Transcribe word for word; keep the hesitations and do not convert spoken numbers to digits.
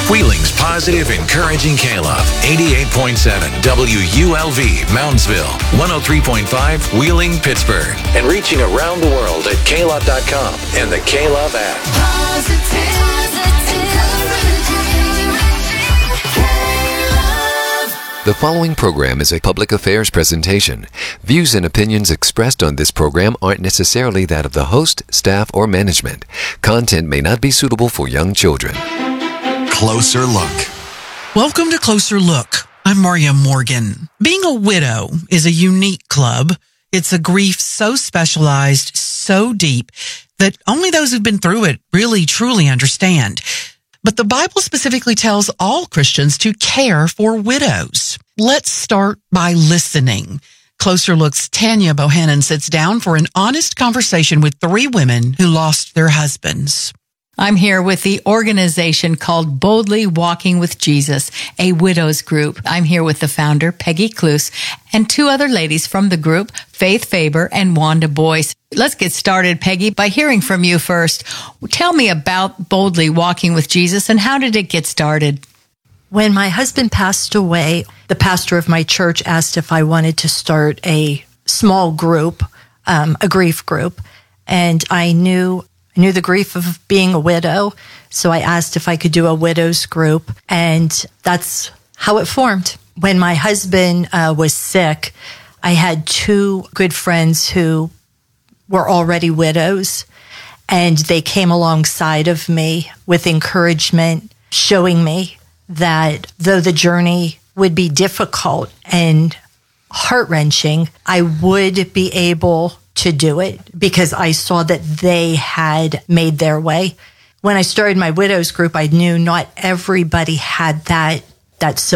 Wheeling's positive, encouraging K-Love. eighty-eight point seven W U L V, Moundsville. one oh three point five, Wheeling, Pittsburgh. And reaching around the world at K Love dot com and the K-Love app. Positive, The following program is a public affairs presentation. Views and opinions expressed on this program aren't necessarily that of the host, staff, or management. Content may not be suitable for young children. Closer Look. Welcome to Closer Look. I'm Maria Morgan. Being a widow is a unique club. It's a grief so specialized, so deep, that only those who've been through it really, truly understand. But the Bible specifically tells all Christians to care for widows. Let's start by listening. Closer Look's Tanya Bohannon sits down for an honest conversation with three women who lost their husbands. I'm here with the organization called Boldly Walking with Jesus, a widows group. I'm here with the founder, Peggy Cluse, and two other ladies from the group, Faith Faber and Wanda Boyce. Let's get started, Peggy, by hearing from you first. Tell me about Boldly Walking with Jesus and how did it get started? When my husband passed away, the pastor of my church asked if I wanted to start a small group, um, a grief group, and I knew I knew the grief of being a widow, so I asked if I could do a widows group, and that's how it formed. When my husband uh, was sick, I had two good friends who were already widows, and they came alongside of me with encouragement, showing me that though the journey would be difficult and heart-wrenching, I would be able to do it because I saw that they had made their way. When I started my widows group, I knew not everybody had that that